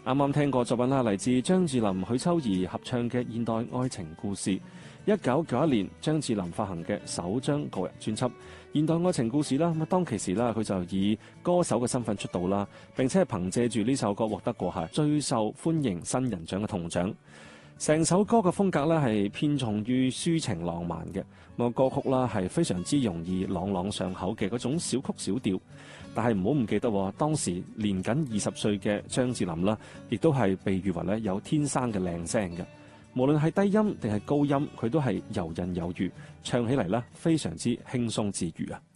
啱啱聽過作品啦，嚟自張智霖、許秋怡合唱嘅現代愛情故事。1991年張智霖發行嘅首張個人專輯《現代愛情故事》啦。咁當其時啦，佢就以歌手嘅身份出道啦，並且係憑藉住呢首歌獲得過係最受歡迎新人獎嘅銅獎。成首歌嘅風格咧係偏重於抒情浪漫嘅，咁歌曲啦係非常之容易朗朗上口嘅嗰種小曲小調。但係唔好唔記得，當時年僅20歲嘅張智霖啦，亦都係被譽為咧有天生嘅靚聲嘅。無論係低音定係高音，佢都係游刃有餘，唱起嚟咧非常之輕鬆自如啊！